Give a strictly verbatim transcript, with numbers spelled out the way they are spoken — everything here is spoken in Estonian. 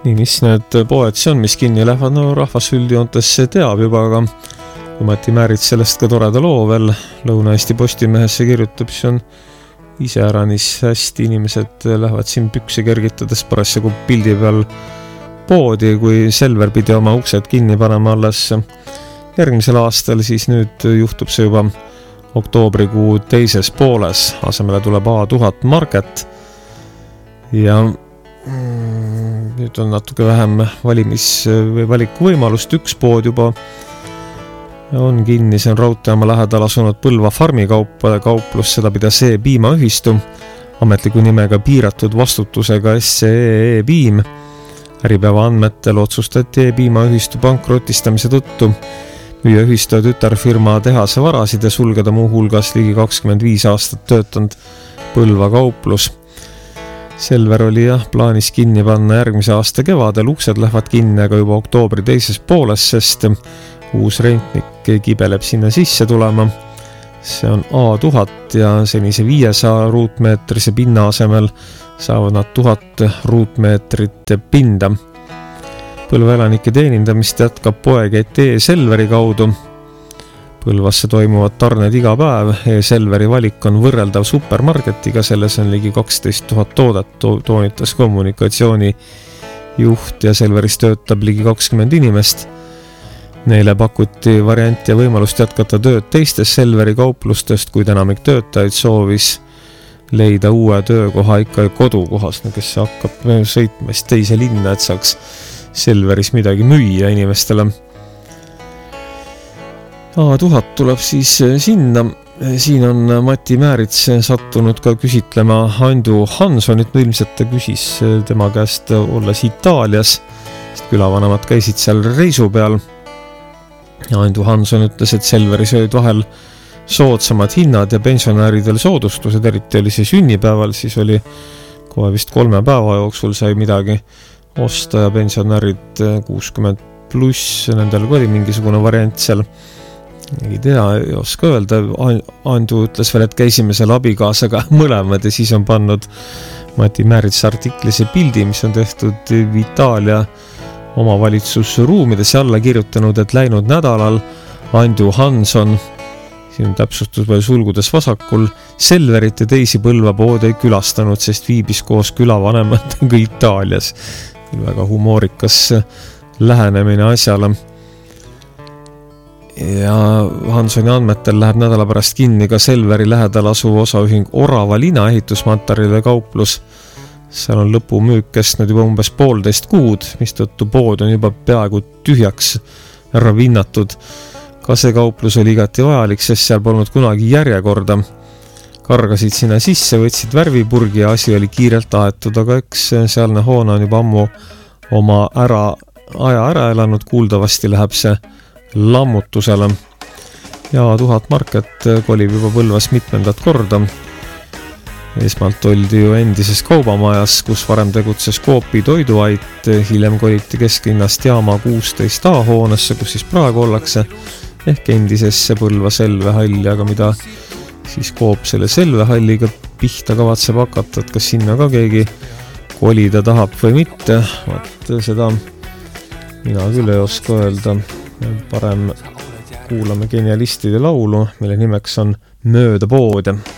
nii, mis need poed see on, mis kinni lähevad, no rahvas üldjoontes teab juba, aga kui Mati Määrits sellest ka toreda loo veel Lõuna-Eesti Postimehesse kirjutab, siis on ise äranis hästi, inimesed lähevad siin pükse kergitades parasjagu pildi peal poodi, kui Selver pidi oma uksed kinni panema alles järgmisel aastal, siis nüüd juhtub see juba oktoobrikuu teises pooles, asemele tuleb A tuhat Market ja nüüd on natuke vähem valimis- või valikuvõimalust, üks pood juba on kinni, see on raudteema lähedal asunud Põlva farmikaupade kauplus, seda pidas E-piimaühistu, ametliku nimega piiratud vastutusega S C E E-piim. Äripäeva andmetel otsustati E-piimaühistu pankrotistamise tõttu müüa ühistu tütarfirma tehase varasid ja sulgeda muu hulgas ligi kakskümmend viis aastat töötanud Põlva kauplus. Selver oli jah plaanis kinni panna järgmise aasta kevadel, uksed lähevad kinni aga juba oktoobri teises pooles, sest uus rentnik kibeleb sinna sisse tulema. See on A tuhat ja senise viiesaja ruutmeetrise pinna asemel saavad nad tuhat ruutmeetrit pinda. Põlva elanike teenindamist jätkab poekett E-Selveri kaudu. Põlvasse toimuvad tarned iga päev. E-Selveri valik on võrreldav supermarketiga, selles on ligi kaksteist tuhat toodet, toonitas kommunikatsiooni juht ja Selveris töötab ligi kakskümmend inimest. Neile pakuti varianti ja võimalust jätkata tööd teistes Selveri kauplustest, kuid enamik töötajaid soovis leida uue töökoha ikka kodukohas, kes hakkab sõitma teise linna, et saaks Selveris midagi müüa inimestele. A tuhat tuleb siis sinna. Siin on Mati Määrits sattunud ka küsitlema Andu Hansonit, no ilmselt ta küsis tema käest olles Itaalias, sest külavanemad käisid seal reisu peal. Ja Andu Hanson ütles, et Selveris olid vahel soodsamad hinnad ja pensionäridel soodustused, eriti oli see sünnipäeval, siis oli kohe vist kolme päeva jooksul sai midagi osta ja pensionärid kuuskümmend pluss, nendel oli mingisugune variant seal. Ei tea, ei oska öelda. Andu ütles veel, et käisime seal abikaasaga mõlemad ja siis on pannud Mati Määrits artiklise pildi, mis on tehtud Itaalia omavalitsusruumides ja alla kirjutanud, et läinud nädalal Andu Hanson, siin on täpsustus veel sulgudes vasakul, Selverit ja teisi Põlva poode ei külastanud, sest viibis koos külavanematega Itaalias. Väga humoorikas lähenemine asjale. Ja Hansoni andmetel läheb nädala pärast kinni ka Selveri lähedal asuv osaühing Orava lina ehitusmaterjalide kauplus. Seal on lõpumüük kestnud juba umbes poolteist kuud, mistõttu pood on juba peaaegu tühjaks ära vinnatud. Ka see kauplus oli igati vajalik, sest seal polnud kunagi järjekorda. Kargasid sinna sisse, võtsid värvipurgi ja asi oli kiirelt aetud, aga eks sealne hoone on juba ammu oma ära, aja ära elanud, kuuldavasti läheb see lammutusele. Ja tuhat Market kolib juba Põlvas mitmendat korda. Esmalt oldi ju endises kaubamajas, kus varem tegutses Coopi toiduait, hiljem koliti kesklinnast Jaama kuusteist A hoonesse, kus siis praegu ollakse, ehk endisesse Põlva Selvehalli, aga mida siis Coop selle Selvehalliga pihta kavatseb hakata, et kas sinna ka keegi kolida tahab või mitte, vaat seda mina küll ei oska öelda. Parem kuulame genialistide laulu, mille nimeks on Mööda poode.